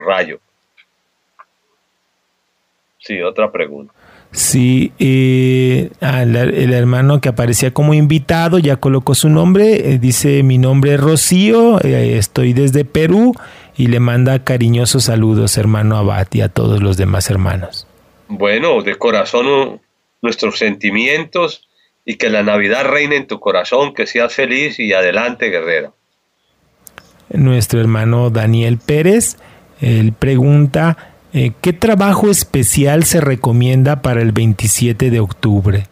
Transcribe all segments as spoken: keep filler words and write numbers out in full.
rayo. Sí, otra pregunta. Sí, eh, el, el hermano que aparecía como invitado ya colocó su nombre, eh, dice: mi nombre es Rocío, eh, estoy desde Perú, y le manda cariñosos saludos, hermano Abad, y a todos los demás hermanos. Bueno, de corazón nuestros sentimientos, y que la Navidad reine en tu corazón, que seas feliz y adelante, guerrera. Nuestro hermano Daniel Pérez, él pregunta: Eh, ¿qué trabajo especial se recomienda para el veintisiete de octubre?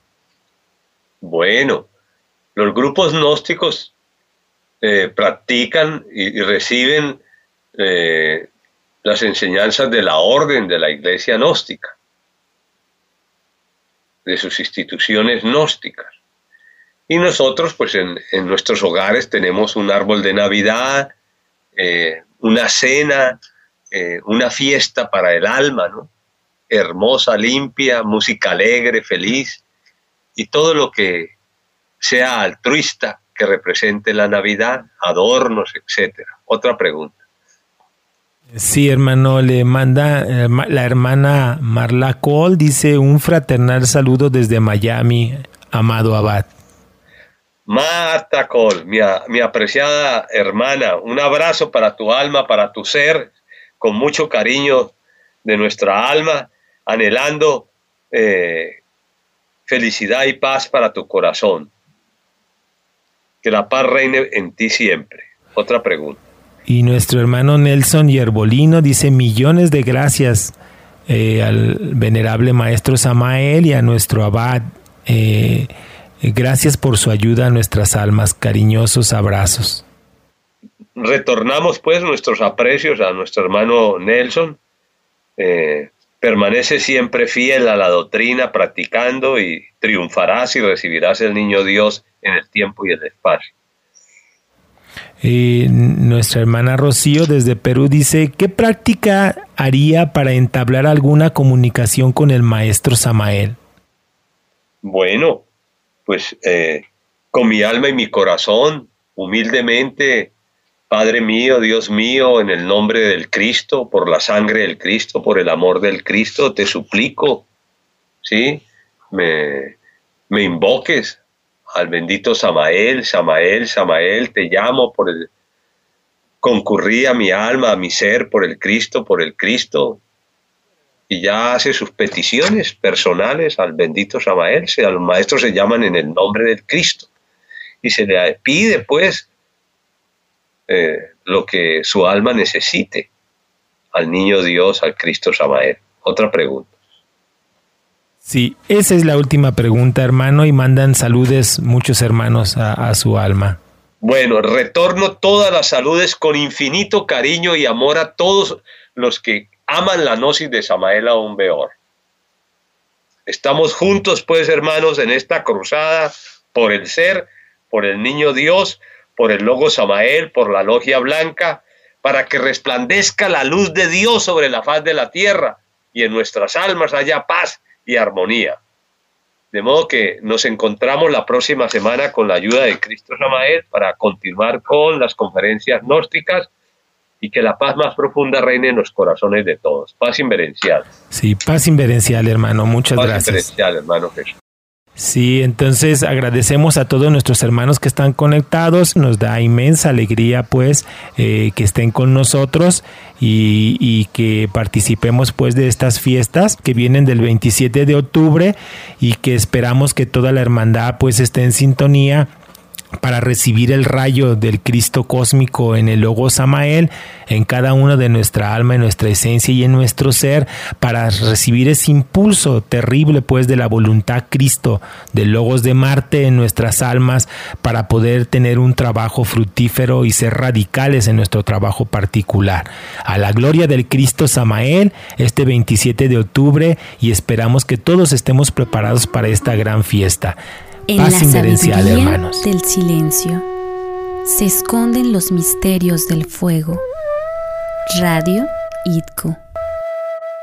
Bueno, los grupos gnósticos eh, practican y, y reciben eh, las enseñanzas de la orden de la Iglesia gnóstica, de sus instituciones gnósticas. Y nosotros, pues en, en nuestros hogares tenemos un árbol de Navidad, eh, una cena, Eh, una fiesta para el alma, ¿no? Hermosa, limpia, música alegre, feliz, y todo lo que sea altruista, que represente la Navidad, adornos, etcétera. Otra pregunta. Sí, hermano, le manda eh, la hermana Marla Cole, dice: un fraternal saludo desde Miami, amado Abad. Marta Cole, mi, mi apreciada hermana, un abrazo para tu alma, para tu ser, con mucho cariño de nuestra alma, anhelando eh, felicidad y paz para tu corazón. Que la paz reine en ti siempre. Otra pregunta. Y nuestro hermano Nelson Yerbolino dice: millones de gracias eh, al venerable maestro Samael y a nuestro abad. Eh, gracias por su ayuda a nuestras almas. Cariñosos abrazos. Retornamos pues nuestros aprecios a nuestro hermano Nelson. Eh, permanece siempre fiel a la doctrina, practicando, y triunfarás y recibirás el niño Dios en el tiempo y el espacio. Eh, nuestra hermana Rocío desde Perú dice: ¿qué práctica haría para entablar alguna comunicación con el maestro Samael? Bueno, pues eh, con mi alma y mi corazón, humildemente: Padre mío, Dios mío, en el nombre del Cristo, por la sangre del Cristo, por el amor del Cristo, te suplico, ¿sí? Me, me invoques al bendito Samael. Samael, Samael, te llamo por el... Concurrí a mi alma, a mi ser, por el Cristo, por el Cristo. Y ya hace sus peticiones personales al bendito Samael. O sea, los maestros se llaman en el nombre del Cristo. Y se le pide, pues, Eh, lo que su alma necesite al niño Dios, al Cristo Samael. Otra pregunta. Sí, esa es la última pregunta, hermano, y mandan saludes muchos hermanos a, a su alma. Bueno, retorno todas las saludes con infinito cariño y amor a todos los que aman la gnosis de Samael Aún Weor. Estamos juntos, pues, hermanos, en esta cruzada por el ser, por el niño Dios, por el logo Samael, por la logia blanca, para que resplandezca la luz de Dios sobre la faz de la tierra y en nuestras almas haya paz y armonía. De modo que nos encontramos la próxima semana con la ayuda de Cristo Samael para continuar con las conferencias gnósticas, y que la paz más profunda reine en los corazones de todos. Paz inverencial. Sí, paz inverencial, hermano. Muchas paz gracias. Paz inverencial, hermano Jesús. Sí, entonces agradecemos a todos nuestros hermanos que están conectados. Nos da inmensa alegría, pues, eh, que estén con nosotros y, y que participemos, pues, de estas fiestas que vienen del veintisiete de octubre, y que esperamos que toda la hermandad, pues, esté en sintonía para recibir el rayo del Cristo cósmico en el logo Samael, en cada uno de nuestra alma, en nuestra esencia y en nuestro ser, para recibir ese impulso terrible, pues, de la voluntad Cristo, del logos de Marte en nuestras almas, para poder tener un trabajo fructífero y ser radicales en nuestro trabajo particular. A la gloria del Cristo Samael, este veintisiete de octubre, y esperamos que todos estemos preparados para esta gran fiesta. En Paz la inverencial, sabiduría hermanos. del silencio se esconden los misterios del fuego. Radio I T C O.